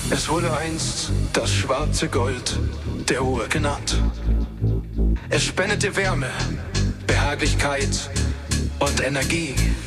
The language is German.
Es wurde einst das schwarze Gold der Ruhe genannt. Es spendete Wärme, Behaglichkeit und Energie